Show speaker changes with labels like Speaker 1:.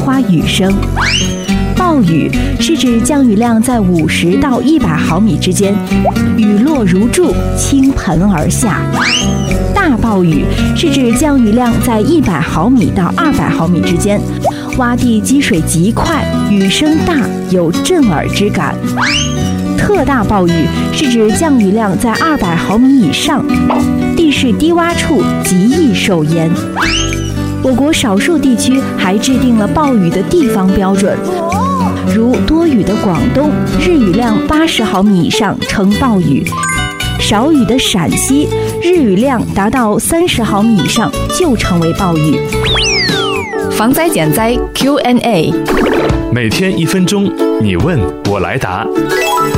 Speaker 1: 哗雨声。暴雨是指降雨量在50到100毫米之间，雨落如注，倾盆而下。大暴雨是指降雨量在100毫米到200毫米之间，洼地积水极快，雨声大，有震耳之感。特大暴雨是指降雨量在200毫米以上，地势低洼处极易受淹。我国少数地区还制定了暴雨的地方标准，如多雨的广东，日雨量80毫米以上称暴雨；少雨的陕西，日雨量达到30毫米以上就成为暴雨。
Speaker 2: 防灾减灾 Q&A，
Speaker 3: 每天1分钟，你问我来答。